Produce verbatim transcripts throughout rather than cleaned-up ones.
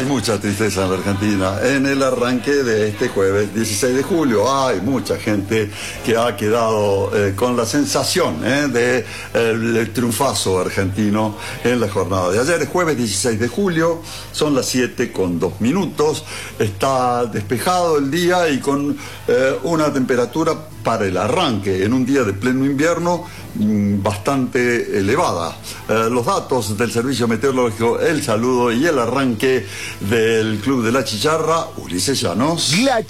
Hay mucha tristeza en la Argentina en el arranque de este jueves dieciséis de julio. Hay mucha gente que ha quedado eh, con la sensación eh, de el, el triunfazo argentino en la jornada de ayer. Es jueves dieciséis de julio, son las siete con dos minutos. Está despejado el día y con eh, una temperatura para el arranque en un día de pleno invierno bastante elevada. Eh, los datos del Servicio Meteorológico, el saludo y el arranque del Club de la Chicharra, Ulises Llanos. La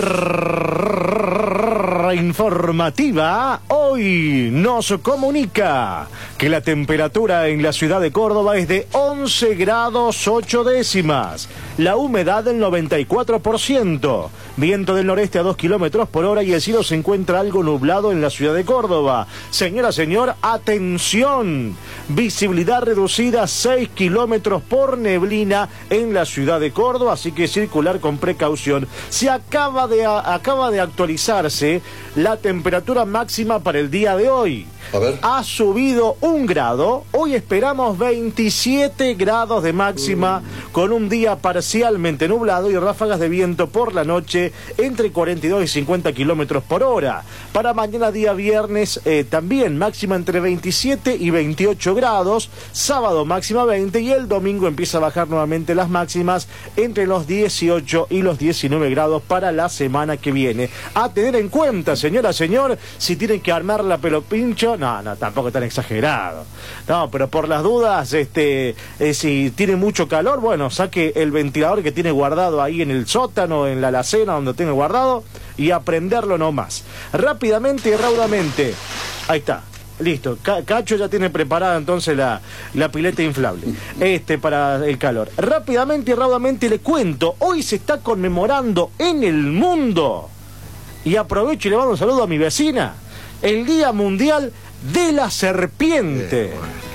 Chicharra informativa hoy nos comunica que la temperatura en la ciudad de Córdoba es de once grados ocho décimas, la humedad del noventa y cuatro por ciento, viento del noreste a dos kilómetros por hora y el cielo se encuentra algo nublado en la ciudad de Córdoba. Señora, señor, atención, visibilidad reducida seis kilómetros por neblina en la ciudad de Córdoba, así que circular con precaución. Se acaba de, a, acaba de actualizarse la temperatura máxima para el día de hoy. A ver. Ha subido un grado, hoy esperamos veintisiete grados de máxima, mm. con un día parcialmente nublado y ráfagas de viento por la noche entre cuarenta y dos y cincuenta kilómetros por hora. Para mañana día viernes eh, también máxima entre veintisiete y veintiocho grados, sábado máxima veinte y el domingo empieza a bajar nuevamente las máximas entre los dieciocho y los diecinueve grados para la semana que viene. A tener en cuenta, señora, señor, si tienen que armar la pelopincho, no, no, tampoco tan exagerado. No, pero por las dudas, este, eh, si tiene mucho calor, bueno, saque el ventilador que tiene guardado ahí en el sótano, en la alacena donde tiene guardado, y a prenderlo nomás. Rápidamente y raudamente. Ahí está. Listo, Cacho ya tiene preparada entonces la, la pileta inflable este para el calor. Rápidamente y raudamente le cuento, hoy se está conmemorando en el mundo, y aprovecho y le mando un saludo a mi vecina, el Día Mundial de la Serpiente.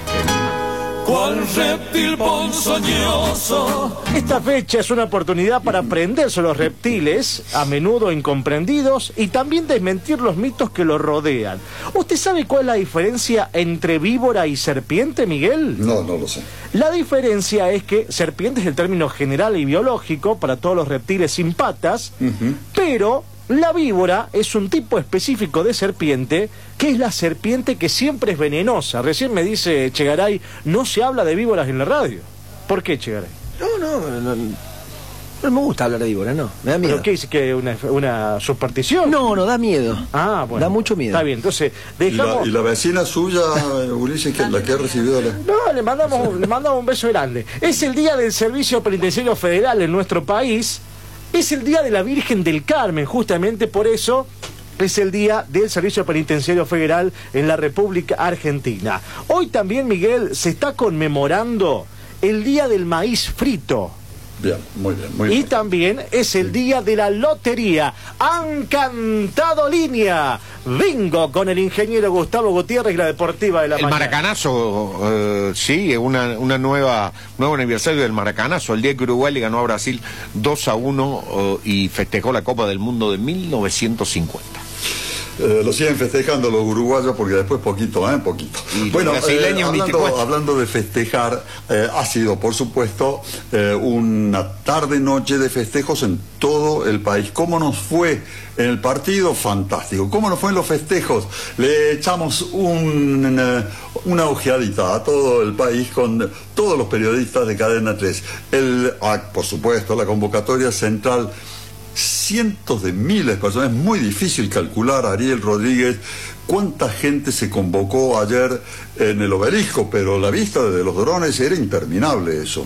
¿Cuál reptil ponzoñoso? Esta fecha es una oportunidad para aprender sobre los reptiles, a menudo incomprendidos, y también desmentir los mitos que los rodean. ¿Usted sabe cuál es la diferencia entre víbora y serpiente, Miguel? No, no lo sé. La diferencia es que serpiente es el término general y biológico para todos los reptiles sin patas, uh-huh. pero la víbora es un tipo específico de serpiente, que es la serpiente que siempre es venenosa. Recién me dice Chegaray, no se habla de víboras en la radio. ¿Por qué, Chegaray? No, no, no, no me gusta hablar de víboras, no, me da miedo. ¿Pero qué dice? ¿Que una, una superstición? No, no, da miedo. Ah, bueno. Da mucho miedo. Está bien, entonces dejamos... ¿Y la, y la vecina suya, Ulises, que la que ha recibido la... No, le mandamos, le mandamos un beso grande. Es el día del Servicio Penitenciario Federal en nuestro país. Es el día de la Virgen del Carmen, justamente por eso es el día del Servicio Penitenciario Federal en la República Argentina. Hoy también, Miguel, se está conmemorando el Día del Maíz Frito. Bien, muy bien, muy y bien. también es el día de la lotería. Han cantado línea. Bingo con el ingeniero Gustavo Gutiérrez y la Deportiva de la El Mañana. Maracanazo, eh, sí, una, una nueva, nuevo aniversario del Maracanazo, el día que Uruguay le ganó a Brasil dos a uno eh, y festejó la Copa del Mundo de mil novecientos cincuenta. Eh, lo siguen festejando los uruguayos porque después poquito, ¿eh? Poquito. Y bueno, eh, hablando, hablando de festejar, eh, ha sido, por supuesto, eh, una tarde-noche de festejos en todo el país. ¿Cómo nos fue en el partido? Fantástico. ¿Cómo nos fue en los festejos? Le echamos un, una, una ojeadita a todo el país con todos los periodistas de Cadena tres. El, ah, por supuesto, la convocatoria central. Cientos de miles de personas, es muy difícil calcular, Ariel Rodríguez, cuánta gente se convocó ayer en el Obelisco, pero la vista desde los drones era interminable eso.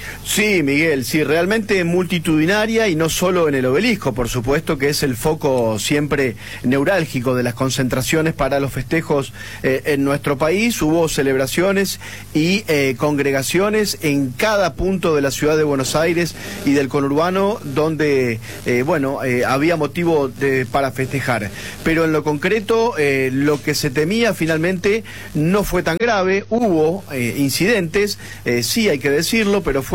Sí, Miguel, sí, realmente multitudinaria y no solo en el Obelisco, por supuesto que es el foco siempre neurálgico de las concentraciones para los festejos eh, en nuestro país. Hubo celebraciones y eh, congregaciones en cada punto de la ciudad de Buenos Aires y del conurbano donde, eh, bueno, eh, había motivo de, para festejar. Pero en lo concreto, eh, lo que se temía finalmente no fue tan grave. Hubo eh, incidentes, eh, sí hay que decirlo, pero fue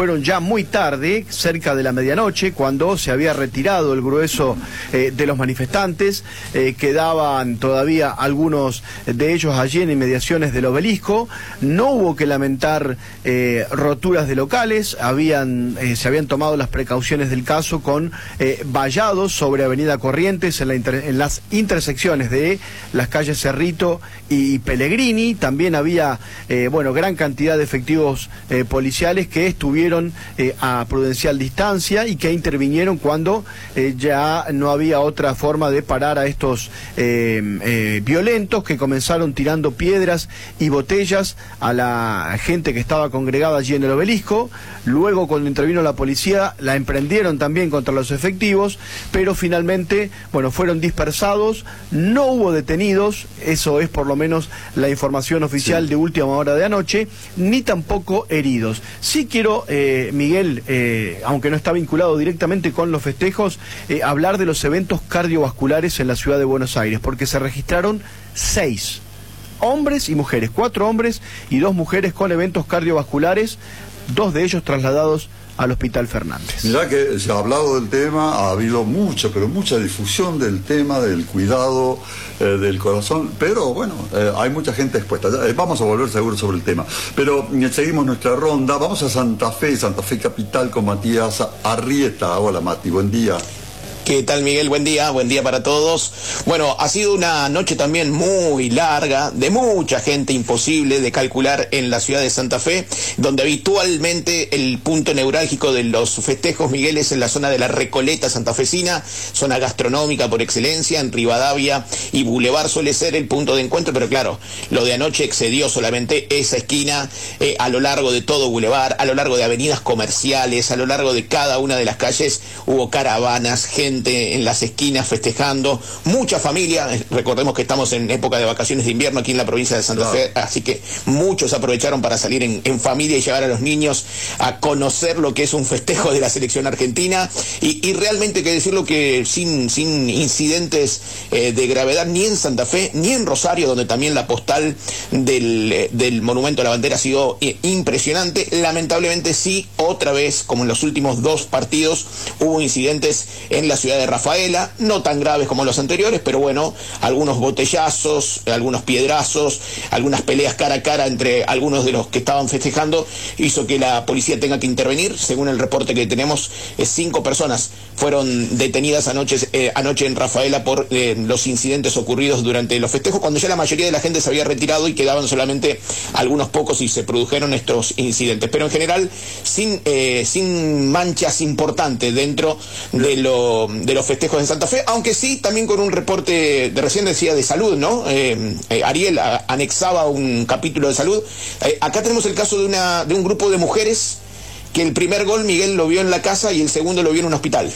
fueron ya muy tarde, cerca de la medianoche, cuando se había retirado el grueso eh, de los manifestantes. Eh, quedaban todavía algunos de ellos allí en inmediaciones del obelisco. No hubo que lamentar eh, roturas de locales, habían, eh, se habían tomado las precauciones del caso con eh, vallados sobre Avenida Corrientes en, la inter, en las intersecciones de las calles Cerrito y Pellegrini. También había eh, bueno, gran cantidad de efectivos eh, policiales que estuvieron eh, a prudencial distancia y que intervinieron cuando eh, ya no había otra forma de parar a estos eh, eh, violentos que comenzaron tirando piedras y botellas a la gente que estaba congregada allí en el obelisco. Luego, cuando intervino la policía, la emprendieron también contra los efectivos, pero finalmente, bueno, fueron dispersados. No hubo detenidos, eso es por lo menos la información oficial sí. de última hora de anoche, ni tampoco heridos. Sí quiero, eh, Miguel, eh, aunque no está vinculado directamente con los festejos, eh, hablar de los eventos cardiovasculares en la ciudad de Buenos Aires, porque se registraron seis hombres y mujeres, cuatro hombres y dos mujeres con eventos cardiovasculares, dos de ellos trasladados al Hospital Fernández. Mirá que se ha hablado del tema, ha habido mucha, pero mucha difusión del tema, del cuidado eh, del corazón, pero bueno, eh, hay mucha gente expuesta. Eh, vamos a volver seguro sobre el tema. Pero eh, seguimos nuestra ronda, vamos a Santa Fe, Santa Fe Capital con Matías Arrieta. Hola Mati, buen día. ¿Qué tal, Miguel? Buen día, buen día para todos. Bueno, ha sido una noche también muy larga, de mucha gente, imposible de calcular en la ciudad de Santa Fe, donde habitualmente el punto neurálgico de los festejos, Miguel, es en la zona de la Recoleta santafesina, zona gastronómica por excelencia, en Rivadavia y Boulevard suele ser el punto de encuentro, pero claro, lo de anoche excedió solamente esa esquina eh, a lo largo de todo Boulevard, a lo largo de avenidas comerciales, a lo largo de cada una de las calles hubo caravanas, gente en las esquinas festejando, mucha familia. Recordemos que estamos en época de vacaciones de invierno aquí en la provincia de Santa Fe, así que muchos aprovecharon para salir en, en familia y llevar a los niños a conocer lo que es un festejo de la selección argentina y, y realmente hay que decirlo que sin, sin incidentes eh, de gravedad ni en Santa Fe ni en Rosario, donde también la postal del, del Monumento a la Bandera ha sido impresionante. Lamentablemente sí, otra vez, como en los últimos dos partidos, hubo incidentes en la ciudad de Rafaela, no tan graves como los anteriores, pero bueno, algunos botellazos, algunos piedrazos, algunas peleas cara a cara entre algunos de los que estaban festejando, hizo que la policía tenga que intervenir. Según el reporte que tenemos, eh, cinco personas fueron detenidas anoche, eh, anoche en Rafaela por eh, los incidentes ocurridos durante los festejos, cuando ya la mayoría de la gente se había retirado y quedaban solamente algunos pocos y se produjeron estos incidentes, pero en general sin, eh, sin manchas importantes dentro de lo de los festejos en Santa Fe, aunque sí también con un reporte de recién decía de salud, ¿no? Eh, eh, Ariel a, anexaba un capítulo de salud. Eh, acá tenemos el caso de una de un grupo de mujeres que el primer gol Miguel lo vio en la casa y el segundo lo vio en un hospital.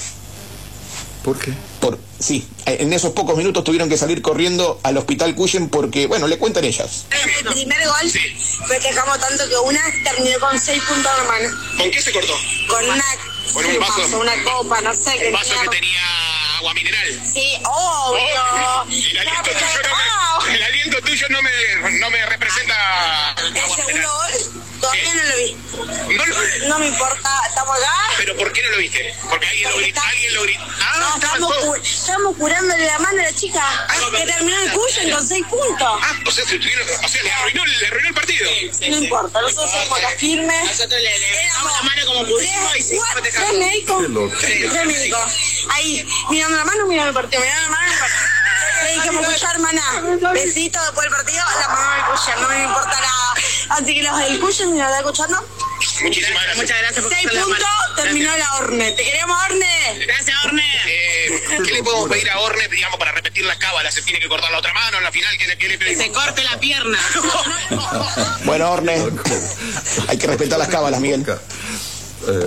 ¿Por qué? Por, sí, en esos pocos minutos tuvieron que salir corriendo al hospital Cuyen porque, bueno, le cuentan ellas. El primer gol sí. Festejamos tanto que una terminó con seis puntos, hermano. ¿Con qué se cortó? Con una... Con un vaso, vaso, una copa, no sé qué. Un vaso que tenía agua mineral. Sí, obvio. Oh, el, aliento tuyo no me, el aliento tuyo no me, no me representa. El segundo gol todavía no lo vi. No, lo... no me importa, estamos acá. ¿Pero por qué no lo viste? Porque alguien lo gritó. Alguien lo gritó. Ah, no, estamos, cu estamos curándole la mano a la chica ah, que no, terminó el Cuyen con seis puntos. Ah, o sea, se tuvieron, o sea le, arruinó, le arruinó el partido. Sí, sí, no sí. importa, nosotros somos acá firmes. Nosotros le damos la mano como pudimos y seguimos festejando. Tres médicos, tres médicos. Ahí, mirando la mano, mirando el partido, mirando la mano, el partido. Le dijimos, escuchar, hermana, besito después del partido, la mamá del Cuyen, no me importa nada. Así que los del Cuyen, si nos está escuchando. Muchísimas gracias. Muchas gracias por seis puntos, terminó gracias. La Orne. ¿Te queremos, Orne? Gracias, Orne. Eh, ¿Qué le podemos pedir a Orne, digamos, para repetir la cábala? ¿Se tiene que cortar la otra mano en la final? ¿Qué le, qué le pedimos? Que se corte la pierna. Bueno, Orne, hay que respetar las cábalas, Miguel. Eh,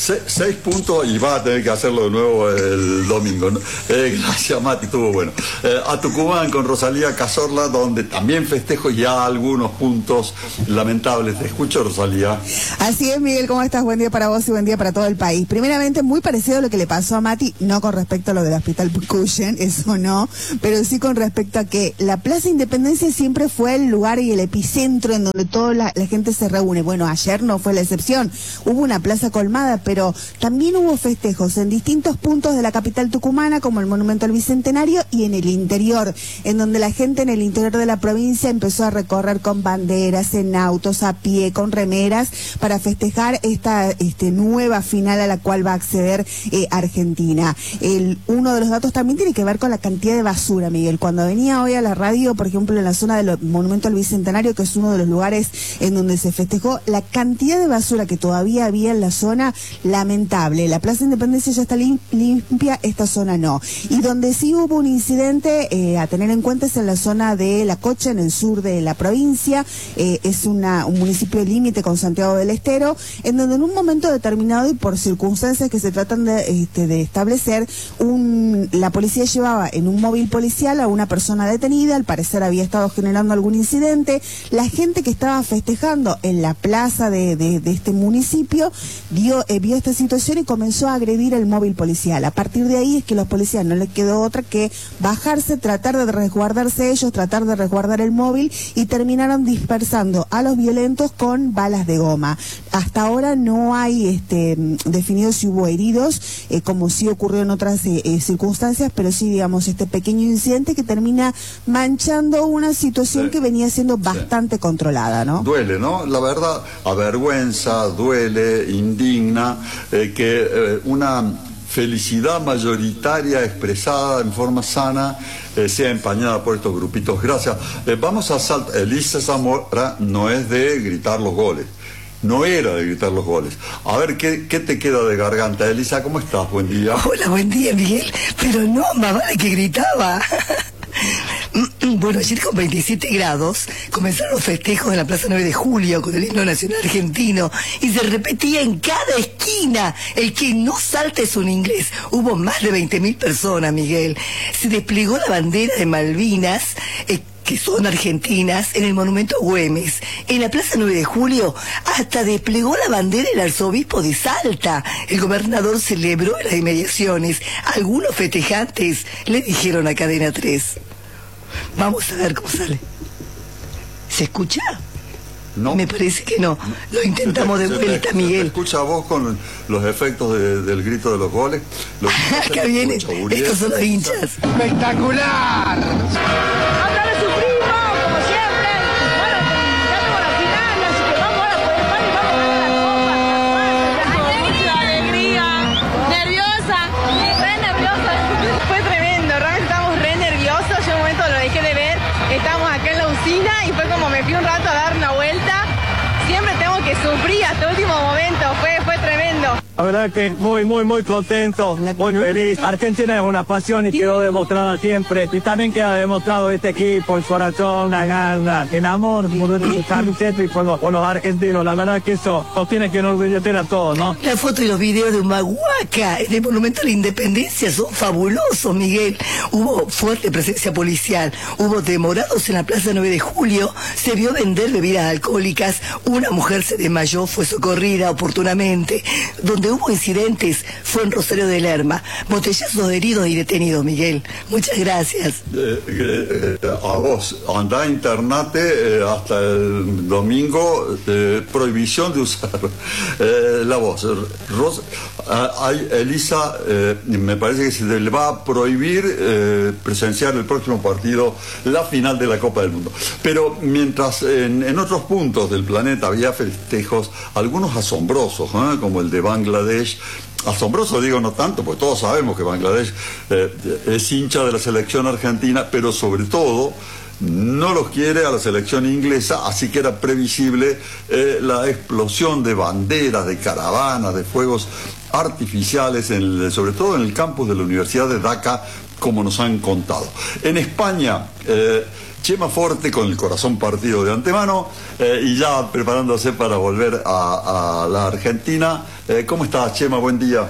Se, seis puntos y va a tener que hacerlo de nuevo el domingo, ¿no? Eh, gracias, Mati, estuvo bueno. Eh, a Tucumán con Rosalía Cazorla, donde también festejo ya algunos puntos lamentables. Te escucho, Rosalía. Así es, Miguel, ¿cómo estás? Buen día para vos y buen día para todo el país. Primeramente, muy parecido a lo que le pasó a Mati, no con respecto a lo del Hospital Cushen, eso no, pero sí con respecto a que la Plaza Independencia siempre fue el lugar y el epicentro en donde toda la, la gente se reúne. Bueno, ayer no fue la excepción, hubo una plaza colmada, pero también hubo festejos en distintos puntos de la capital tucumana, como el Monumento al Bicentenario, y en el interior, en donde la gente en el interior de la provincia empezó a recorrer con banderas, en autos, a pie, con remeras, para festejar esta este, nueva final a la cual va a acceder eh, Argentina. El, uno de los datos también tiene que ver con la cantidad de basura, Miguel. Cuando venía hoy a la radio, por ejemplo, en la zona del Monumento al Bicentenario, que es uno de los lugares en donde se festejó, la cantidad de basura que todavía había en la zona, lamentable. La Plaza Independencia ya está lim limpia, esta zona no. Y donde sí hubo un incidente eh, a tener en cuenta es en la zona de La Cocha, en el sur de la provincia. Eh, es una, un municipio límite con Santiago del Estero, en donde en un momento determinado y por circunstancias que se tratan de, este, de establecer, un, la policía llevaba en un móvil policial a una persona detenida. Al parecer había estado generando algún incidente. La gente que estaba festejando en la plaza de, de, de este municipio vio, eh, vio esta situación y comenzó a agredir el móvil policial. A partir de ahí es que los policías no les quedó otra que bajarse, tratar de resguardarse ellos, tratar de resguardar el móvil, y terminaron dispersando a los violentos con balas de goma. Hasta ahora no hay este, definido si hubo heridos, eh, como sí ocurrió en otras eh, eh, circunstancias, pero sí, digamos, este pequeño incidente que termina manchando una situación sí. que venía siendo bastante sí. controlada, ¿no? Duele, ¿no? La verdad, avergüenza, duele, indigna, eh, que eh, una felicidad mayoritaria expresada en forma sana eh, sea empañada por estos grupitos. Gracias. Eh, vamos a saltar. Elisa Zamora no es de gritar los goles. No era de gritar los goles. A ver, ¿qué, qué te queda de garganta? Elisa, ¿cómo estás? Buen día. Hola, buen día, Miguel. Pero no, más vale que gritaba. Bueno, ayer con veintisiete grados comenzaron los festejos en la Plaza nueve de julio con el himno nacional argentino y se repetía en cada esquina: el que no salta es un inglés. Hubo más de veinte mil personas, Miguel. Se desplegó la bandera de Malvinas, eh, que son argentinas, en el monumento a Güemes. En la Plaza nueve de julio hasta desplegó la bandera el arzobispo de Salta. El gobernador celebró en las inmediaciones. Algunos festejantes le dijeron a Cadena tres. Vamos a ver cómo sale. ¿Se escucha? No. Me parece que no. Lo intentamos de vuelta, te, Miguel. ¿Se escucha a vos con los efectos de, del grito de los goles? Los Acá viene. Estos son los hinchas. ¡Espectacular! ¡Otra vez sufrimos, como siempre! Bueno, ya tengo la final, así que vamos ahora por el pan y vamos a ganar la copa. ¡Alegría! ¡Alegría! ¡Nerviosa! ¡Re nerviosa! Fue tremendo, realmente estábamos re nerviosos. Yo en un momento lo dejé de ver. Estábamos acá en la usina y fue como me fui un rato a dar una vuelta. Siempre tengo que sufrir hasta el último momento. Fue, fue tremendo. La verdad que muy, muy, muy contento, muy feliz. Argentina es una pasión y quedó demostrada siempre. Y también queda demostrado este equipo, el corazón, la gana, el amor por los camisetas y por los, por los argentinos. La verdad que eso nos tiene que enorgullecer a todos, ¿no? La foto y los videos de Humahuaca en el Monumento a la Independencia son fabulosos, Miguel. Hubo fuerte presencia policial, hubo demorados en la Plaza nueve de julio, se vio vender bebidas alcohólicas, una mujer se desmayó, fue socorrida oportunamente. Donde hubo incidentes fue en Rosario de Lerma. Botellazos de heridos y detenidos, Miguel. Muchas gracias. Eh, eh, a vos, andá, internate eh, hasta el domingo, eh, prohibición de usar eh, la voz. Ros, hay, Elisa, eh, me parece que se le va a prohibir eh, presenciar el próximo partido, la final de la Copa del Mundo. Pero mientras en, en otros puntos del planeta había festejos, algunos asombrosos, ¿eh? como el de Bangladesh. Asombroso digo no tanto, porque todos sabemos que Bangladesh eh, es hincha de la selección argentina, pero sobre todo no los quiere a la selección inglesa, así que era previsible eh, la explosión de banderas, de caravanas, de fuegos artificiales, en el, sobre todo en el campus de la Universidad de Dhaka, como nos han contado. En España, eh, Chema Forte con el corazón partido de antemano eh, y ya preparándose para volver a, a la Argentina. Eh, ¿Cómo estás, Chema? Buen día.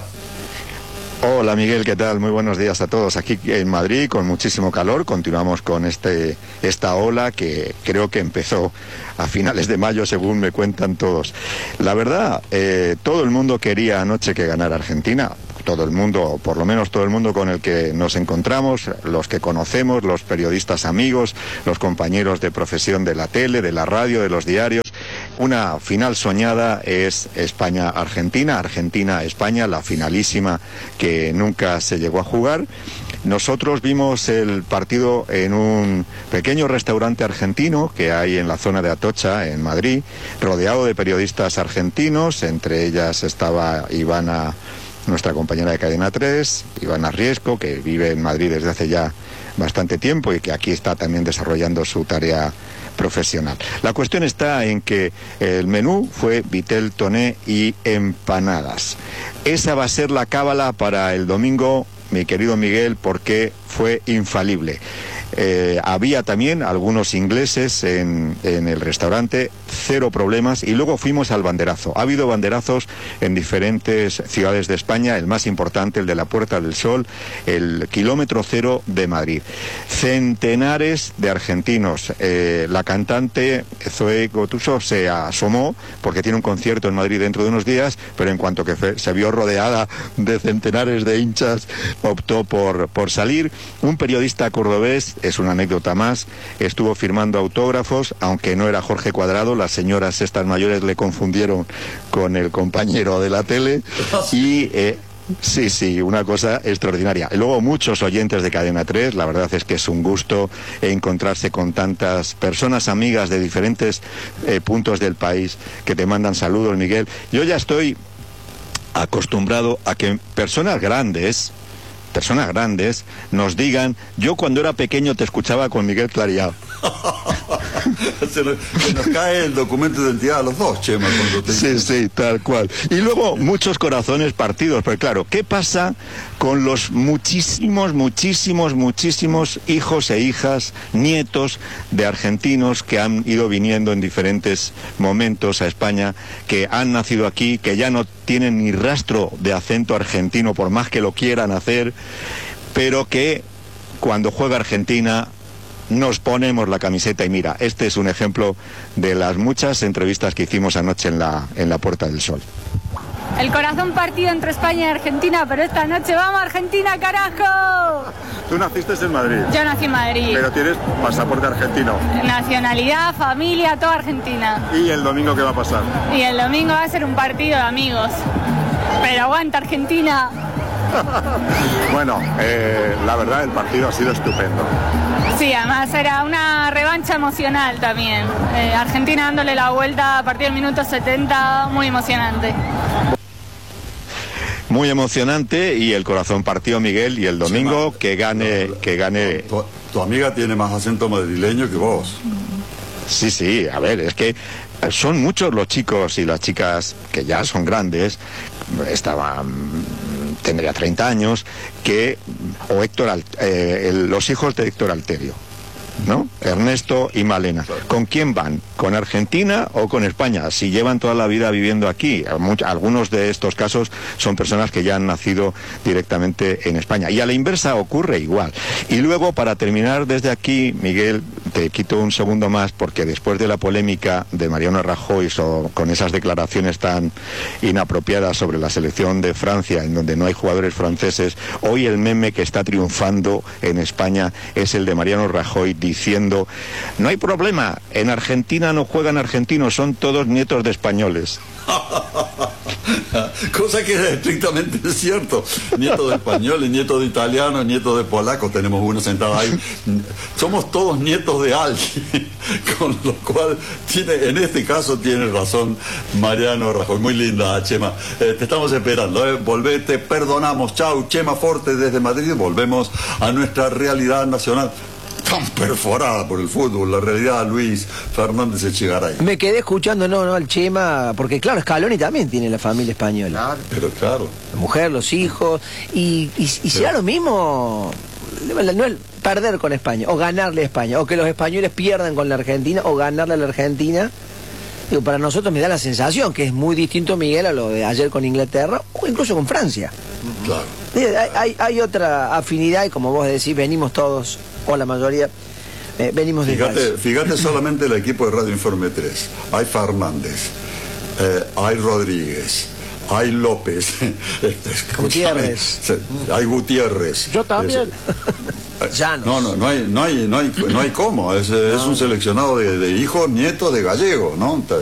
Hola Miguel, ¿qué tal? Muy buenos días a todos. Aquí en Madrid con muchísimo calor, continuamos con este esta ola que creo que empezó a finales de mayo, según me cuentan todos. La verdad, eh, todo el mundo quería anoche que ganara Argentina. Todo el mundo, por lo menos todo el mundo con el que nos encontramos, los que conocemos, los periodistas amigos, los compañeros de profesión de la tele, de la radio, de los diarios. Una final soñada es España-Argentina, Argentina-España, la finalísima que nunca se llegó a jugar. Nosotros vimos el partido en un pequeño restaurante argentino que hay en la zona de Atocha, en Madrid, rodeado de periodistas argentinos, entre ellas estaba Ivana, nuestra compañera de Cadena tres, Ivana Riesco, que vive en Madrid desde hace ya bastante tiempo y que aquí está también desarrollando su tarea profesional. La cuestión está en que el menú fue vitel toné y empanadas. Esa va a ser la cábala para el domingo, mi querido Miguel, porque fue infalible. Eh, había también algunos ingleses en, en el restaurante, cero problemas, y luego fuimos al banderazo. Ha habido banderazos en diferentes ciudades de España, el más importante, el de la Puerta del Sol, el kilómetro cero de Madrid. Centenares de argentinos. Eh, la cantante Zoe Gotuso se asomó porque tiene un concierto en Madrid dentro de unos días, pero en cuanto que fue, se vio rodeada de centenares de hinchas, optó por, por salir. Un periodista cordobés, es una anécdota más, estuvo firmando autógrafos, aunque no era Jorge Cuadrado, las señoras estas mayores le confundieron con el compañero de la tele y... Eh, Sí, sí, una cosa extraordinaria. Luego muchos oyentes de Cadena tres, la verdad es que es un gusto encontrarse con tantas personas amigas de diferentes eh, puntos del país que te mandan saludos, Miguel. Yo ya estoy acostumbrado a que personas grandes, personas grandes, nos digan, yo cuando era pequeño te escuchaba con Miguel Clariao. Se nos, se nos cae el documento de identidad a los dos, Chema, cuando te... Sí, sí, tal cual. Y luego muchos corazones partidos, pero claro, ¿qué pasa con los muchísimos, muchísimos, muchísimos hijos e hijas, nietos de argentinos que han ido viniendo en diferentes momentos a España, que han nacido aquí, que ya no tienen ni rastro de acento argentino por más que lo quieran hacer, pero que cuando juega Argentina nos ponemos la camiseta? Y mira, este es un ejemplo de las muchas entrevistas que hicimos anoche en la, en la Puerta del Sol. El corazón partido entre España y Argentina, pero esta noche ¡vamos Argentina, carajo! Tú naciste en Madrid. Yo nací en Madrid. Pero tienes pasaporte argentino. Nacionalidad, familia, toda Argentina. ¿Y el domingo qué va a pasar? Y el domingo va a ser un partido de amigos. Pero aguanta Argentina. Bueno, eh, la verdad el partido ha sido estupendo. Sí, además era una revancha emocional también. Eh, Argentina dándole la vuelta a partir del minuto setenta, muy emocionante. Muy emocionante y el corazón partió, Miguel, y el domingo que gane... que gane... Tu, tu amiga tiene más acento madrileño que vos. Sí, sí, a ver, es que son muchos los chicos y las chicas que ya son grandes, estaban... tendría treinta años, que, o Héctor, Al, eh, el, los hijos de Héctor Alterio, ¿no? Ernesto y Malena. ¿Con quién van? ¿Con Argentina o con España? Si llevan toda la vida viviendo aquí. Algunos de estos casos son personas que ya han nacido directamente en España. Y a la inversa ocurre igual. Y luego, para terminar desde aquí, Miguel, te quito un segundo más, porque después de la polémica de Mariano Rajoy so, con esas declaraciones tan inapropiadas sobre la selección de Francia, en donde no hay jugadores franceses, hoy el meme que está triunfando en España es el de Mariano Rajoy diciendo, no hay problema, en Argentina no juegan argentinos, son todos nietos de españoles. Cosa que es estrictamente cierto. Nieto de españoles, nieto de italianos, nieto de polacos, tenemos uno sentado ahí. Somos todos nietos de alguien, con lo cual tiene, en este caso tiene razón Mariano Rajoy. Muy linda, Chema. Eh, te estamos esperando, ¿eh? Volvé, te perdonamos. Chau, Chema Forte desde Madrid. Volvemos a nuestra realidad nacional, tan perforada por el fútbol, la realidad. Luis Fernández Echegaray. Me quedé escuchando, no, no, al Chema, porque claro, Scaloni también tiene la familia española. Claro, pero claro. La mujer, los hijos, y, y, y será lo mismo, no el perder con España, o ganarle a España, o que los españoles pierdan con la Argentina, o ganarle a la Argentina. Digo, para nosotros me da la sensación que es muy distinto, Miguel, a lo de ayer con Inglaterra o incluso con Francia. Claro. Digo, Hay, hay, hay otra afinidad y como vos decís, venimos todos, o la mayoría, eh, venimos de Fíjate, fíjate solamente el equipo de Radio Informe tres. Hay Fernández, eh, hay Rodríguez, hay López, Gutiérrez. Hay Gutiérrez. Yo también. Llanos. No, no, no hay, no hay, no hay, no hay cómo. Es, es un seleccionado de, de hijos, nietos de gallegos, ¿no?